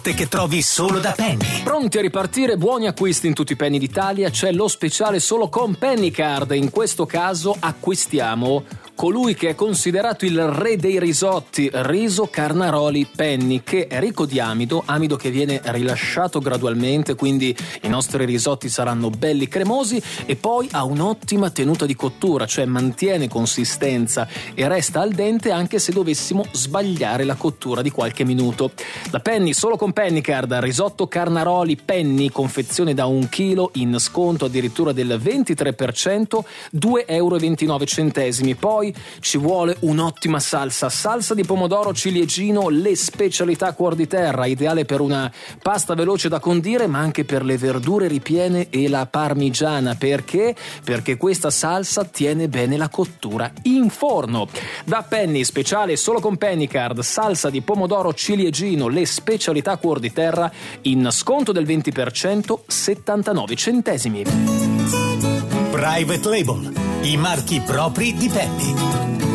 che trovi solo da Penny. Pronti a ripartire? Buoni acquisti in tutti i Penny d'Italia. C'è lo speciale solo con Pennycard. In questo caso acquistiamo colui che è considerato il re dei risotti, Riso Carnaroli Penny, che è ricco di amido che viene rilasciato gradualmente, quindi i nostri risotti saranno belli cremosi, e poi ha un'ottima tenuta di cottura, cioè mantiene consistenza e resta al dente anche se dovessimo sbagliare la cottura di qualche minuto. Da Penny, solo con Pennycard, risotto Carnaroli Penny, confezione da 1 chilo, in sconto addirittura del 23%, €2,29. Poi ci vuole un'ottima salsa di pomodoro ciliegino, le specialità cuor di terra, ideale per una pasta veloce da condire, ma anche per le verdure ripiene e la parmigiana. Perché? Perché questa salsa tiene bene la cottura in forno. Da Penny, speciale solo con Pennycard, salsa di pomodoro ciliegino, le specialità cuor di terra, in sconto del 20%, 79 centesimi. Private Label, i marchi propri di Penny.